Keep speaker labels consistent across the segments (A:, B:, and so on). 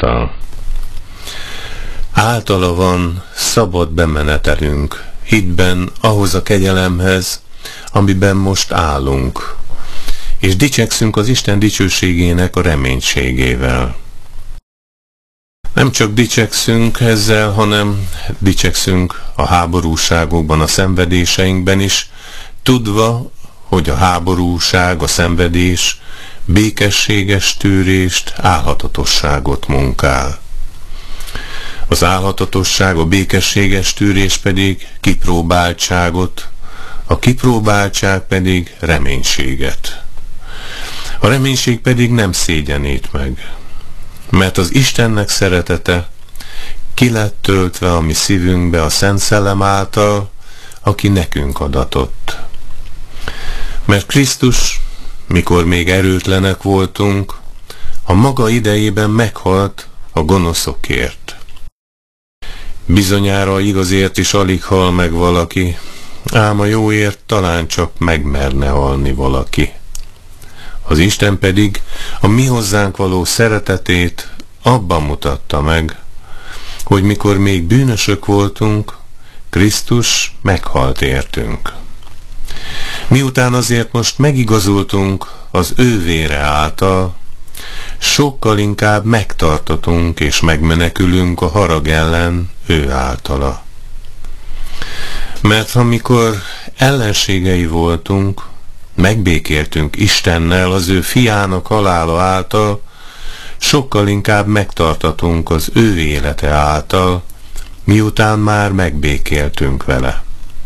A: által. Általa van szabad bemenetelünk hitben ahhoz a kegyelemhez, amiben most állunk, és dicsekszünk az Isten dicsőségének a reménységével. Nem csak dicsekszünk ezzel, hanem dicsekszünk a háborúságokban, a szenvedéseinkben is, tudva, hogy a háborúság, a szenvedés békességes tűrést, álhatatosságot munkál. Az álhatatosság, a békességes tűrés pedig kipróbáltságot, a kipróbáltság pedig reménységet. A reménység pedig nem szégyenít meg, mert az Istennek szeretete ki lett töltve a mi szívünkbe a Szent Szellem által, aki nekünk adatott. Mert Krisztus, mikor még erőtlenek voltunk, a maga idejében meghalt a gonoszokért. Bizonyára a igazért is alig hal meg valaki, ám a jóért talán csak megmerne halni valaki. Az Isten pedig a mi hozzánk való szeretetét abban mutatta meg, hogy mikor még bűnösök voltunk, Krisztus meghalt értünk. Miután azért most megigazultunk az ő vére által, sokkal inkább megtartatunk és megmenekülünk a harag ellen ő általa. Mert amikor ellenségei voltunk, megbékéltünk Istennel az ő fiának halála által, sokkal inkább megtartatunk az ő élete által, miután már megbékéltünk vele.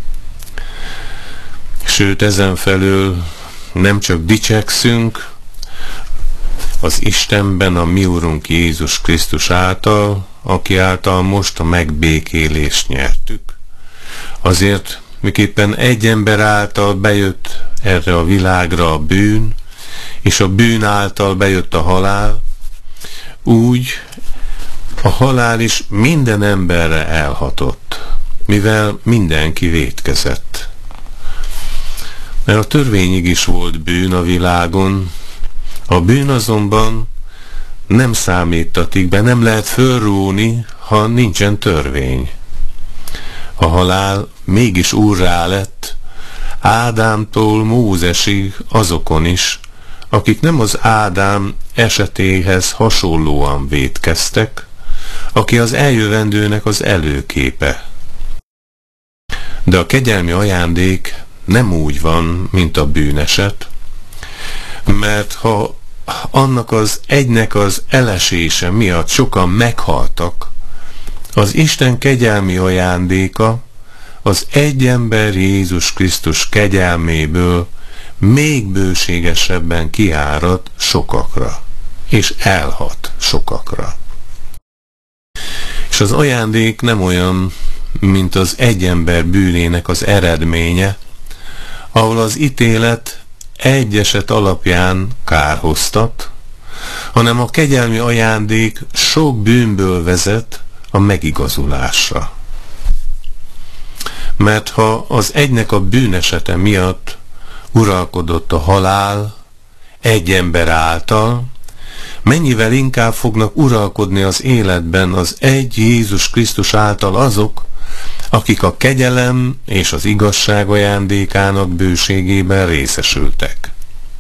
A: Sőt, ezen felül nem csak dicsekszünk az Istenben, a mi Urunk Jézus Krisztus által, aki által most a megbékélést nyertük. Azért, miképpen egy ember által bejött erre a világra a bűn, és a bűn által bejött a halál, úgy a halál is minden emberre elhatott, mivel mindenki vétkezett. Mert a törvényig is volt bűn a világon, a bűn azonban nem számítatik be, nem lehet fölróni, ha nincsen törvény. A halál mégis úrrá lett Ádámtól Mózesig azokon is, akik nem az Ádám esetéhez hasonlóan vétkeztek, aki az eljövendőnek az előképe. De a kegyelmi ajándék nem úgy van, mint a bűneset, mert ha annak az egynek az elesése miatt sokan meghaltak, az Isten kegyelmi ajándéka az egy ember Jézus Krisztus kegyelméből még bőségesebben kiárad sokakra, és elhat sokakra. És az ajándék nem olyan, mint az egy ember bűnének az eredménye, ahol az ítélet egy eset alapján kárhoztat, hanem a kegyelmi ajándék sok bűnből vezet a megigazulásra. Mert ha az egynek a bűnesete miatt uralkodott a halál egy ember által, mennyivel inkább fognak uralkodni az életben az egy Jézus Krisztus által azok, akik a kegyelem és az igazság ajándékának bőségében részesültek.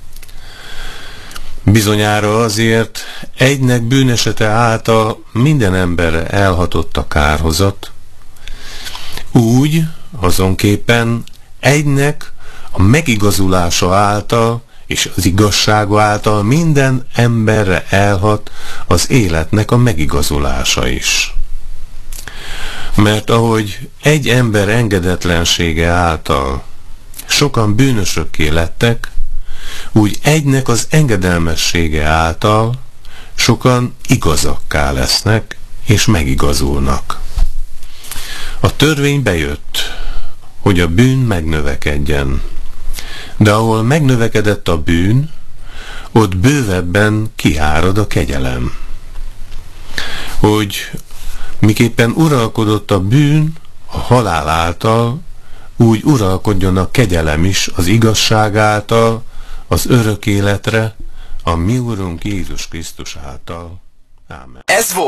A: Bizonyára azért egynek bűnesete által minden emberre elhatott a kárhozat, úgy azonképpen egynek a megigazulása által és az igazsága által minden emberre elhat az életnek a megigazulása is. Mert ahogy egy ember engedetlensége által sokan bűnösökké lettek, úgy egynek az engedelmessége által sokan igazakká lesznek és megigazulnak. A törvény bejött, hogy a bűn megnövekedjen, de ahol megnövekedett a bűn, ott bővebben kiárad a kegyelem. Hogy miképpen uralkodott a bűn a halál által, úgy uralkodjon a kegyelem is az igazság által, az örök életre, a mi Urunk Jézus Krisztus által. Ámen.